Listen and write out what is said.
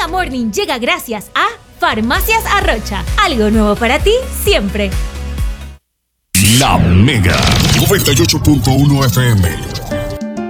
Mega Morning llega gracias a Farmacias Arrocha. Algo nuevo para ti siempre. La Mega 98.1 FM.